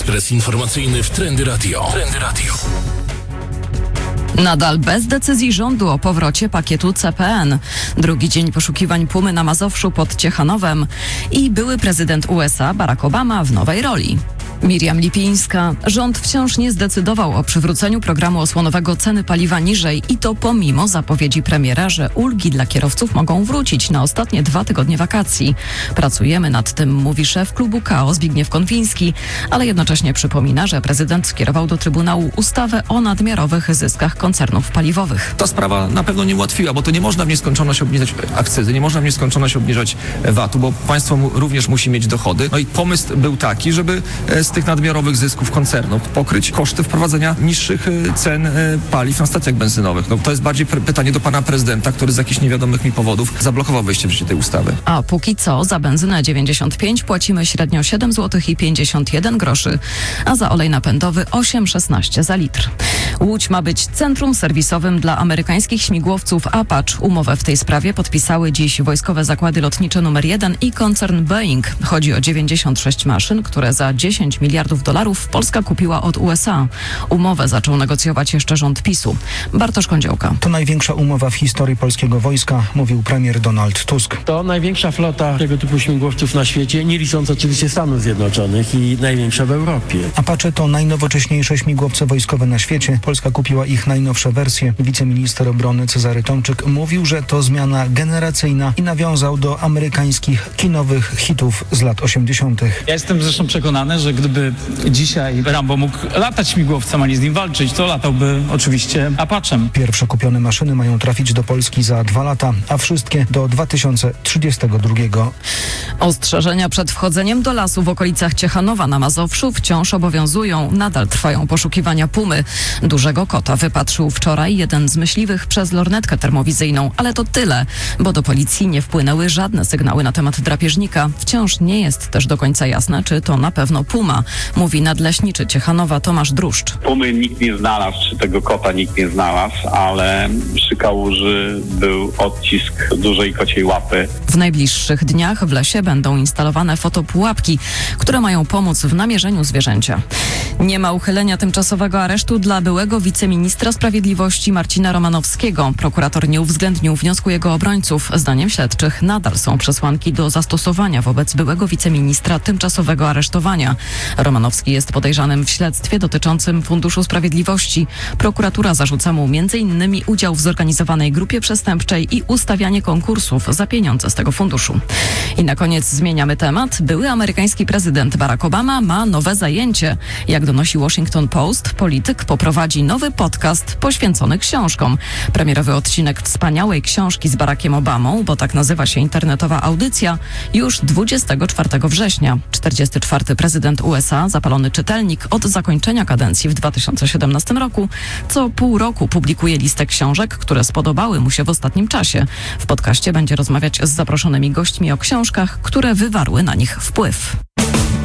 Ekspres informacyjny w Trendy Radio. Nadal bez decyzji rządu o powrocie pakietu CPN. Drugi dzień poszukiwań Pumy na Mazowszu pod Ciechanowem i były prezydent USA Barack Obama w nowej roli. Miriam Lipińska. Rząd wciąż nie zdecydował o przywróceniu programu osłonowego ceny paliwa niżej i to pomimo zapowiedzi premiera, że ulgi dla kierowców mogą wrócić na ostatnie 2 tygodnie wakacji. Pracujemy nad tym, mówi szef klubu KO Zbigniew Konwiński, ale jednocześnie przypomina, że prezydent skierował do Trybunału ustawę o nadmiarowych zyskach koncernów paliwowych. Ta sprawa na pewno nie ułatwiła, bo to nie można w nieskończoność obniżać akcyzy, nie można w nieskończoność obniżać VAT-u, bo państwo również musi mieć dochody. No i pomysł był taki, żeby z tych nadmiarowych zysków koncernów pokryć koszty wprowadzenia niższych cen paliw na stacjach benzynowych. No to jest bardziej pytanie do pana prezydenta, który z jakichś niewiadomych mi powodów zablokował wejście w życie tej ustawy. A póki co za benzynę 95 płacimy średnio 7 zł i 51 groszy, a za olej napędowy 8,16 za litr. Łódź ma być centrum serwisowym dla amerykańskich śmigłowców Apache. Umowę w tej sprawie podpisały dziś Wojskowe Zakłady Lotnicze nr 1 i koncern Boeing. Chodzi o 96 maszyn, które za $10 miliardów Polska kupiła od USA. Umowę zaczął negocjować jeszcze rząd PiS-u. Bartosz Kądziołka. To największa umowa w historii polskiego wojska, mówił premier Donald Tusk. To największa flota tego typu śmigłowców na świecie, nie licząc oczywiście Stanów Zjednoczonych, i największa w Europie. Apache to najnowocześniejsze śmigłowce wojskowe na świecie. Polska kupiła ich najnowsze wersje. Wiceminister obrony Cezary Tomczyk mówił, że to zmiana generacyjna i nawiązał do amerykańskich kinowych hitów z lat 80. Ja jestem zresztą przekonany, że gdyby dzisiaj Rambo mógł latać śmigłowcem, a nie z nim walczyć, to latałby oczywiście Apachem. Pierwsze kupione maszyny mają trafić do Polski za 2 lata, a wszystkie do 2032. Ostrzeżenia przed wchodzeniem do lasu w okolicach Ciechanowa na Mazowszu wciąż obowiązują. Nadal trwają poszukiwania pumy. Dużego kota wypatrzył wczoraj jeden z myśliwych przez lornetkę termowizyjną, ale to tyle, bo do policji nie wpłynęły żadne sygnały na temat drapieżnika. Wciąż nie jest też do końca jasne, czy to na pewno puma, mówi nadleśniczy Ciechanowa Tomasz Druszcz. Pumy nikt nie znalazł, czy tego kota nikt nie znalazł, ale przy kałuży był odcisk dużej kociej łapy. W najbliższych dniach w lesie będą instalowane fotopułapki, które mają pomóc w namierzeniu zwierzęcia. Nie ma uchylenia tymczasowego aresztu dla byłego wiceministra sprawiedliwości Marcina Romanowskiego. Prokurator nie uwzględnił wniosku jego obrońców. Zdaniem śledczych nadal są przesłanki do zastosowania wobec byłego wiceministra tymczasowego aresztowania. Romanowski jest podejrzanym w śledztwie dotyczącym Funduszu Sprawiedliwości. Prokuratura zarzuca mu m.in. udział w zorganizowanej grupie przestępczej i ustawianie konkursów za pieniądze z tego funduszu. I na koniec zmieniamy temat. Były amerykański prezydent Barack Obama ma nowe zajęcie. Jak donosi Washington Post, polityk poprowadzi nowy podcast poświęcony książkom. Premierowy odcinek wspaniałej książki z Barackiem Obamą, bo tak nazywa się internetowa audycja, już 24 września. 44. prezydent USA, zapalony czytelnik od zakończenia kadencji w 2017 roku, co pół roku publikuje listę książek, które spodobały mu się w ostatnim czasie. W podcaście będzie rozmawiać z zaproszonymi gośćmi o książkach, które wywarły na nich wpływ.